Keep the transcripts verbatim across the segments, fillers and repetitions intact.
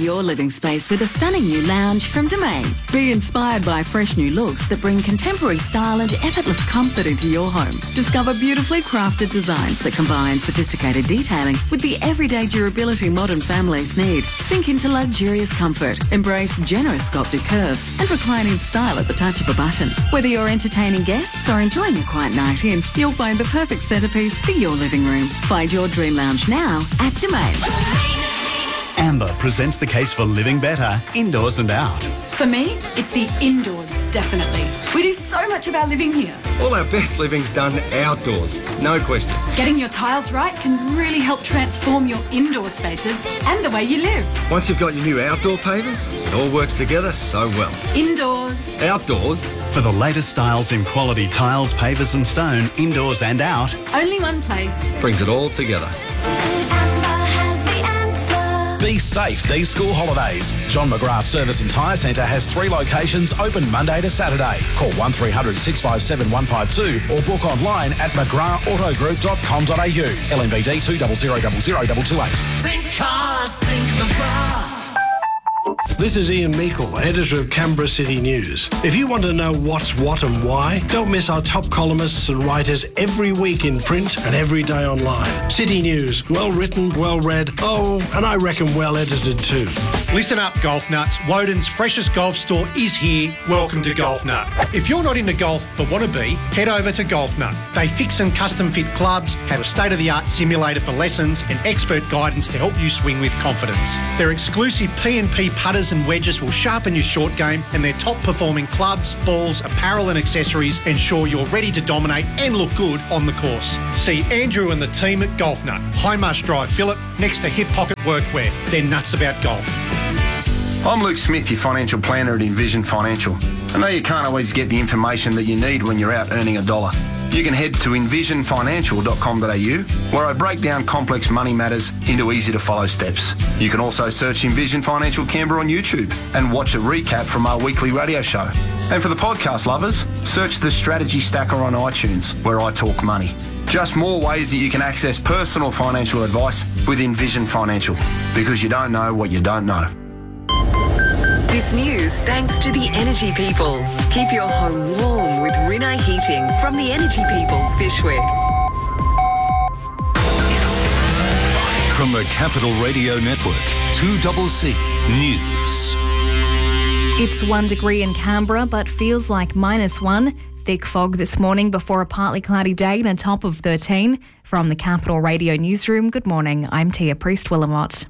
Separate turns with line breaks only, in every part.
your living space with a stunning new lounge from Domain. Be inspired by fresh new looks that bring contemporary style and effortless comfort into your home. Discover beautifully crafted designs that combine sophisticated detailing with the everyday durability modern families need. Sink into luxurious comfort, embrace generous sculpted curves and recline in style at the touch of a button. Whether you're entertaining guests or enjoying a quiet night in, you'll find the perfect centrepiece for your living room. Find your dream lounge now at Domain.
Amber presents the case for living better, indoors and out.
For me, it's the indoors, definitely. We do so much of our living here.
All our best living's done outdoors, no question.
Getting your tiles right can really help transform your indoor spaces and the way you live.
Once you've got your new outdoor pavers, it all works together so well.
Indoors.
Outdoors.
For the latest styles in quality tiles, pavers and stone, indoors and out.
Only one place.
Brings it all together.
Be safe these school holidays. John McGrath Service and Tyre Centre has three locations open Monday to Saturday. Call one three hundred six five seven one five two or book online at mcgrath auto group dot com dot a u. L M B D two zero zero zero zero two two eight.
Think cars, think McGrath.
This is Ian Meikle, editor of Canberra City News. If you want to know what's what and why, don't miss our top columnists and writers every week in print and every day online. City News, well written, well read, oh, and I reckon well edited too.
Listen up, golf nuts. Woden's freshest golf store is here. Welcome to Golf Nut. If you're not into golf but want to be, head over to Golf Nut. They fix and custom fit clubs, have a state-of-the-art simulator for lessons and expert guidance to help you swing with confidence. Their exclusive P and P putters and wedges will sharpen your short game, and their top performing clubs, balls, apparel and accessories ensure you're ready to dominate and look good on the course. See Andrew and the team at Golf Nut, High Marsh Drive, Phillip, next to Hip Pocket Workwear. They're nuts about golf.
I'm Luke Smith, your financial planner at Envision Financial. I know you can't always get the information that you need when you're out earning a dollar. You can head to envision financial dot com dot a u, where I break down complex money matters into easy-to-follow steps. You can also search Envision Financial Canberra on YouTube and watch a recap from our weekly radio show. And for the podcast lovers, search the Strategy Stacker on iTunes, where I talk money. Just more ways that you can access personal financial advice with Envision Financial, because you don't know what you don't know.
This news thanks to the Energy People. Keep your home warm with Rinnai Heating from the Energy People, Fyshwick.
From the Capital Radio Network, two C C News.
It's one degree in Canberra, but feels like minus one. Thick fog this morning before a partly cloudy day and a top of thirteen. From the Capital Radio Newsroom, good morning. I'm Tia Priest-Willamot.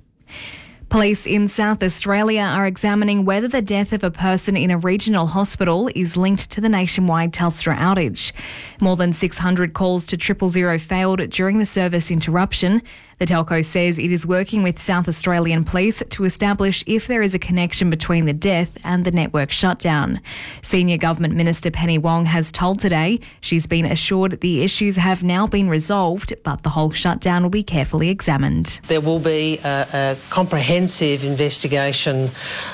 Police in South Australia are examining whether the death of a person in a regional hospital is linked to the nationwide Telstra outage. More than six hundred calls to triple zero failed during the service interruption. The telco says it is working with South Australian Police to establish if there is a connection between the death and the network shutdown. Senior Government Minister Penny Wong has told Today she's been assured the issues have now been resolved, but the whole shutdown will be carefully examined.
There will be a, a comprehensive investigation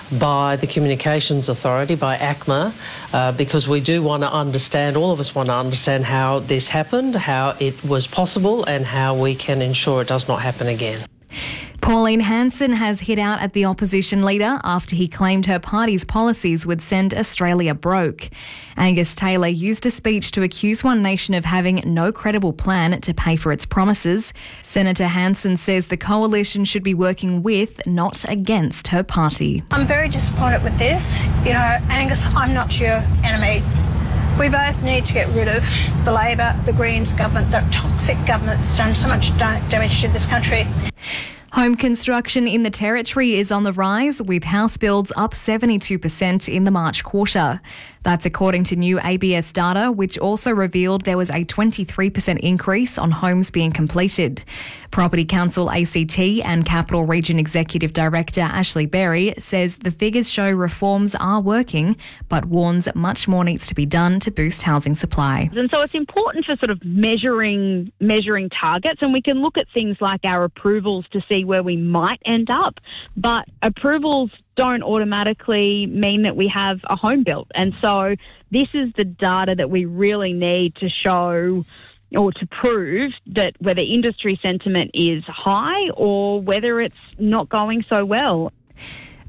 by the Communications Authority, by A C M A, uh, because we do want to understand, all of us want to understand how this happened, how it was possible and how we can ensure it does not happen again.
Pauline Hanson has hit out at the opposition leader after he claimed her party's policies would send Australia broke. Angus Taylor used a speech to accuse One Nation of having no credible plan to pay for its promises. Senator Hanson says the coalition should be working with, not against, her party.
I'm very disappointed with this. You know, Angus, I'm not your enemy. We both need to get rid of the Labor, the Greens government, the toxic government that's done so much damage to this country.
Home construction in the Territory is on the rise, with house builds up seventy-two percent in the March quarter. That's according to new A B S data, which also revealed there was a twenty-three percent increase on homes being completed. Property Council A C T and Capital Region Executive Director Ashley Berry says the figures show reforms are working, but warns much more needs to be done to boost housing supply.
And so it's important for sort of measuring measuring targets, and we can look at things like our approvals to see where we might end up, but approvals don't automatically mean that we have a home built. And so this is the data that we really need to show or to prove that whether industry sentiment is high or whether it's not going so well.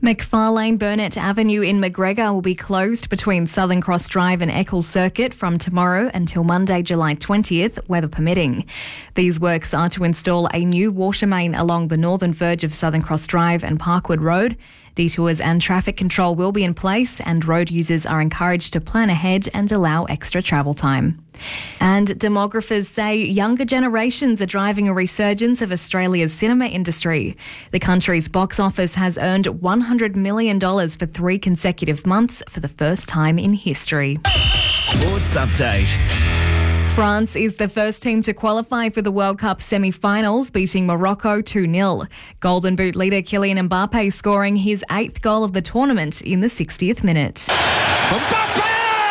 McFarlane Burnett Avenue in Macgregor will be closed between Southern Cross Drive and Eccles Circuit from tomorrow until Monday, July twentieth, weather permitting. These works are to install a new water main along the northern verge of Southern Cross Drive and Parkwood Road. Detours and traffic control will be in place, and road users are encouraged to plan ahead and allow extra travel time. And demographers say younger generations are driving a resurgence of Australia's cinema industry. The country's box office has earned one hundred million dollars for three consecutive months for the first time in history.
Sports Update.
France is the first team to qualify for the World Cup semi-finals, beating Morocco two nil. Golden Boot leader Kylian Mbappe scoring his eighth goal of the tournament in the sixtieth minute.
Mbappe!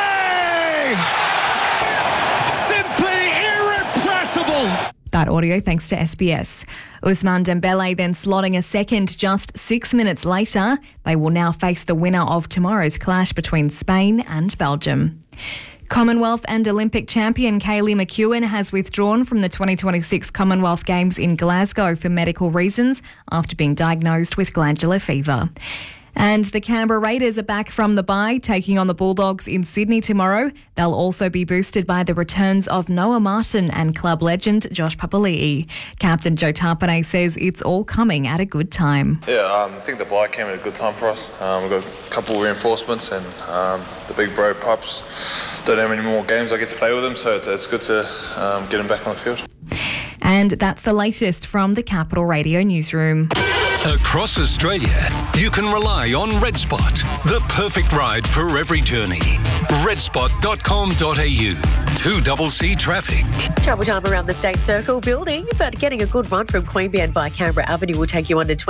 Simply irrepressible!
That audio thanks to S B S. Ousmane Dembele then slotting a second just six minutes later. They will now face the winner of tomorrow's clash between Spain and Belgium. Commonwealth and Olympic champion Kaylee McEwen has withdrawn from the twenty twenty-six Commonwealth Games in Glasgow for medical reasons after being diagnosed with glandular fever. And the Canberra Raiders are back from the bye, taking on the Bulldogs in Sydney tomorrow. They'll also be boosted by the returns of Noah Martin and club legend Josh Papali'i. Captain Joe Tarpanay says it's all coming at a good time.
Yeah, um, I think the bye came at a good time for us. Um, we've got a couple of reinforcements, and um, the big bro pups don't have any more games I get to play with them, so it's, it's good to um, get them back on the field.
And that's the latest from the Capital Radio newsroom.
Across Australia, you can rely on RedSpot, the perfect ride for every journey. red spot dot com dot a u. two C C traffic.
Travel time around the State Circle building, but getting a good run from Queanbeyan by Canberra Avenue will take you under twenty